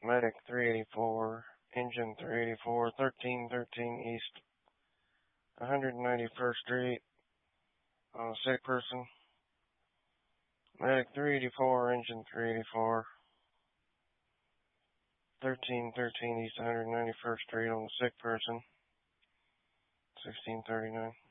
Medic 384, Engine 384, 1313 East 191st Street, sick person. Medic 384, Engine 384, 1313 East 191st Street on the sick person, 1639.